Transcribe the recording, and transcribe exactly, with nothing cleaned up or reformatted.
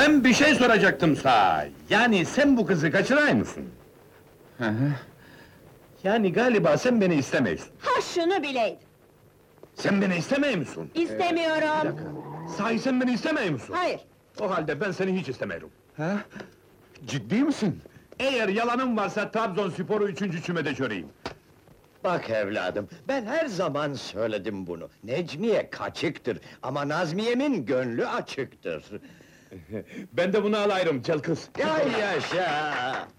Ben bir şey soracaktım sana. Yani sen bu kızı kaçıray mısın? Hı hı. Yani galiba sen beni istemiyorsun. Ha şunu bileydin! Sen beni istemiyor musun? İstemiyorum! Sahi sen beni istemiyor musun? Hayır! O halde ben seni hiç istemiyorum. Ha? Ciddi misin? Eğer yalanın varsa Trabzonspor'u üçüncü kümede göreyim. Bak evladım, ben her zaman söyledim bunu. Necmiye kaçıktır ama Nazmiye'min gönlü açıktır. Ben de bunu alayım, kel kız. Ya yaşa!